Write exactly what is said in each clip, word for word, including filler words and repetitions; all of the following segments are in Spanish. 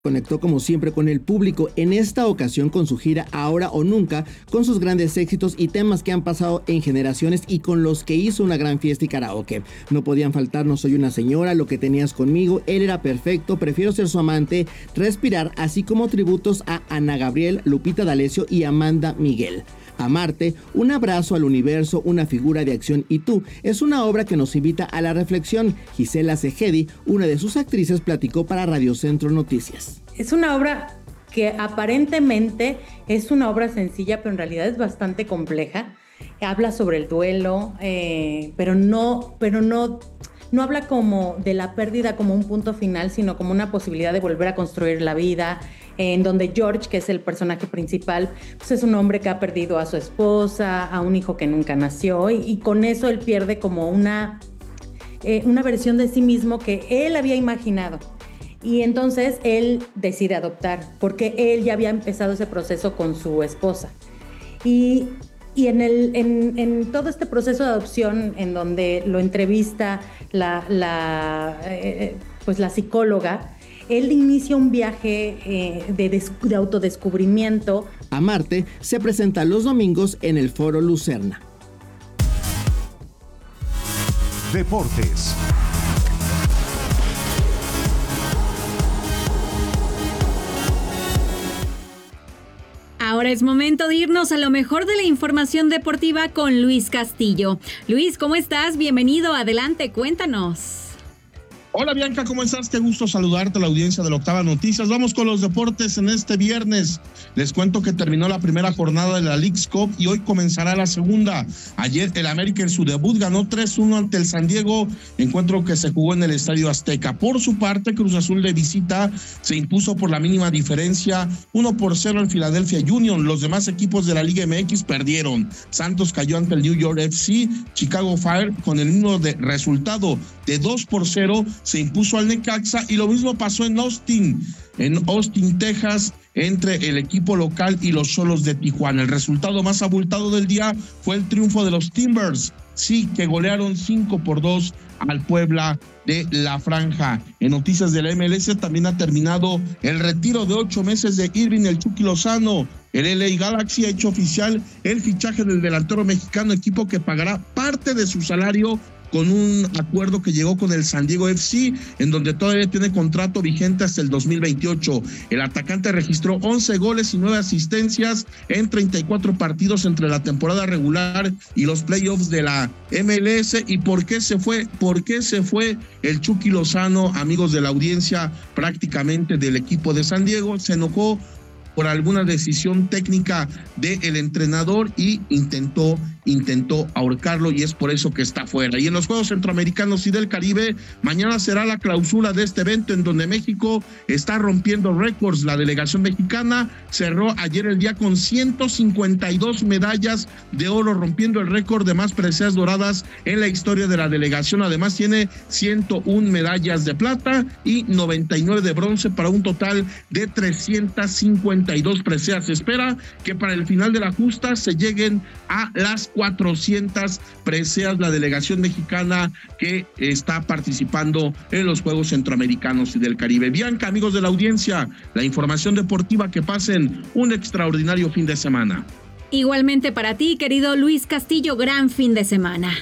Conectó como siempre con el público, en esta ocasión con su gira Ahora o Nunca, con sus grandes éxitos y temas que han pasado en generaciones y con los que hizo una gran fiesta y karaoke. No podían faltar No soy una señora, Lo que tenías conmigo, Él era perfecto, Prefiero ser su amante, Respirar, así como tributos a Ana Gabriel, Lupita D'Alessio y Amanda Miguel. Amarte, Un abrazo al universo, Una figura de acción y Tú, es una obra que nos invita a la reflexión. Gisela Szegedy, una de sus actrices, platicó para Radio Centro Noticias. Es una obra que aparentemente es una obra sencilla, pero en realidad es bastante compleja. Habla sobre el duelo, eh, pero no, pero no, no habla como de la pérdida como un punto final, sino como una posibilidad de volver a construir la vida, en donde George, que es el personaje principal, pues es un hombre que ha perdido a su esposa, a un hijo que nunca nació, y, y con eso él pierde como una, eh, una versión de sí mismo que él había imaginado. Y entonces él decide adoptar, porque él ya había empezado ese proceso con su esposa. Y, y en, el, en, en todo este proceso de adopción, en donde lo entrevista la, la, eh, pues la psicóloga, él inicia un viaje eh, de, des- de autodescubrimiento. Amarte se presenta los domingos en el Foro Lucerna. Deportes. Ahora es momento de irnos a lo mejor de la información deportiva con Luis Castillo. Luis, ¿cómo estás? Bienvenido, adelante, cuéntanos. Hola Bianca, ¿cómo estás? Qué gusto saludarte a la audiencia de la Octava Noticias. Vamos con los deportes en este viernes. Les cuento que terminó la primera jornada de la Leagues Cup y hoy comenzará la segunda. Ayer el América en su debut ganó tres uno ante el San Diego, encuentro que se jugó en el Estadio Azteca. Por su parte, Cruz Azul de visita se impuso por la mínima diferencia uno por cero al Philadelphia Union. Los demás equipos de la Liga M X perdieron. Santos cayó ante el New York F C, Chicago Fire con el mismo de resultado de dos por cero se impuso al Necaxa y lo mismo pasó en Austin, en Austin, Texas, entre el equipo local y los Xolos de Tijuana. El resultado más abultado del día fue el triunfo de los Timbers, sí, que golearon cinco por dos al Puebla de la Franja. En noticias de la M L S también ha terminado el retiro de ocho meses de Irving el Chucky Lozano. El L A Galaxy ha hecho oficial el fichaje del delantero mexicano, equipo que pagará parte de su salario con un acuerdo que llegó con el San Diego F C, en donde todavía tiene contrato vigente hasta el dos mil veintiocho. El atacante registró once goles y nueve asistencias en treinta y cuatro partidos entre la temporada regular y los playoffs de la M L S. ¿Y por qué se fue? ¿Por qué se fue el Chucky Lozano, amigos de la audiencia, prácticamente del equipo de San Diego? Se enojó por alguna decisión técnica del entrenador y intentó, intentó ahorcarlo, y es por eso que está fuera. Y en los Juegos Centroamericanos y del Caribe, mañana será la clausura de este evento en donde México está rompiendo récords. La delegación mexicana cerró ayer el día con ciento cincuenta y dos medallas de oro, rompiendo el récord de más preseas doradas en la historia de la delegación. Además tiene ciento una medallas de plata y noventa y nueve de bronce, para un total de trescientas cincuenta y dos preseas. Se espera que para el final de la justa se lleguen a las cuatrocientas preseas la delegación mexicana que está participando en los Juegos Centroamericanos y del Caribe. Bianca, amigos de la audiencia, la información deportiva, que pasen un extraordinario fin de semana. Igualmente para ti, querido Luis Castillo, gran fin de semana.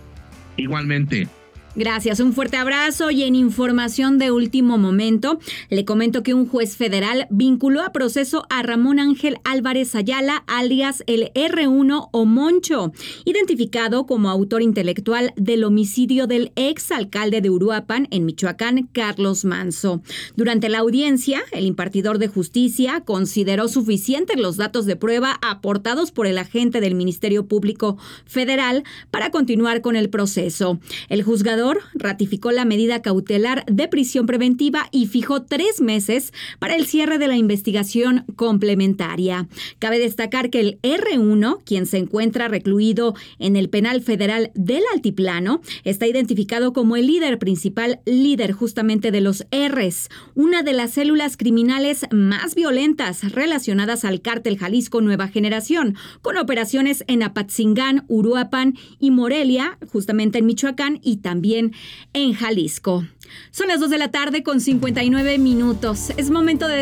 Igualmente. Gracias, un fuerte abrazo. Y en información de último momento, le comento que un juez federal vinculó a proceso a Ramón Ángel Álvarez Ayala, alias el erre uno o Moncho, identificado como autor intelectual del homicidio del exalcalde de Uruapan, en Michoacán, Carlos Manso. Durante la audiencia, el impartidor de justicia consideró suficientes los datos de prueba aportados por el agente del Ministerio Público Federal para continuar con el proceso. El juzgador ratificó la medida cautelar de prisión preventiva y fijó tres meses para el cierre de la investigación complementaria. Cabe destacar que el erre uno, quien se encuentra recluido en el Penal Federal del Altiplano, está identificado como el líder principal, líder justamente de los R's, una de las células criminales más violentas relacionadas al cártel Jalisco Nueva Generación, con operaciones en Apatzingán, Uruapan y Morelia, justamente en Michoacán, y también también en Jalisco. Son las dos de la tarde con cincuenta y nueve minutos. Es momento de